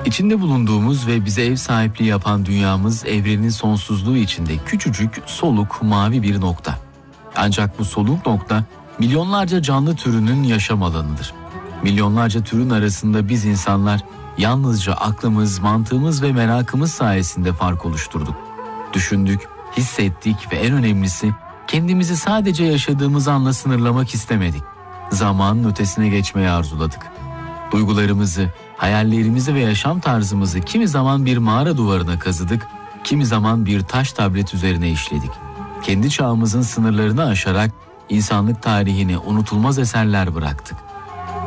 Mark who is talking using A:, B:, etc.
A: İçinde bulunduğumuz ve bize ev sahipliği yapan dünyamız evrenin sonsuzluğu içinde küçücük, soluk, mavi bir nokta. Ancak bu soluk nokta milyonlarca canlı türünün yaşam alanıdır. Milyonlarca türün arasında biz insanlar yalnızca aklımız, mantığımız ve merakımız sayesinde fark oluşturduk. Düşündük, hissettik ve en önemlisi kendimizi sadece yaşadığımız anla sınırlamak istemedik. Zamanın ötesine geçmeyi arzuladık. Duygularımızı, hayallerimizi ve yaşam tarzımızı kimi zaman bir mağara duvarına kazıdık, kimi zaman bir taş tablet üzerine işledik. Kendi çağımızın sınırlarını aşarak insanlık tarihine unutulmaz eserler bıraktık.